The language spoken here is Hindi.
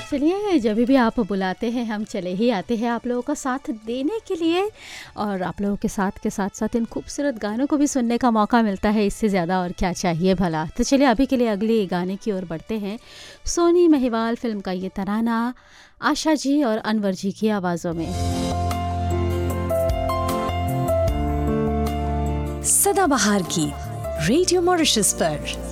चलिए, जब भी आप बुलाते हैं हम चले ही आते हैं आप लोगों का साथ देने के लिए, और आप लोगों के साथ साथ इन खूबसूरत गानों को भी सुनने का मौका मिलता है। इससे ज़्यादा और क्या चाहिए भला। तो चलिए अभी के लिए अगले गाने की ओर बढ़ते हैं। सोनी महिवाल फिल्म का ये तराना आशा जी और अनवर जी की आवाज़ों में। सदाबहार की रेडियो मॉरिशस पर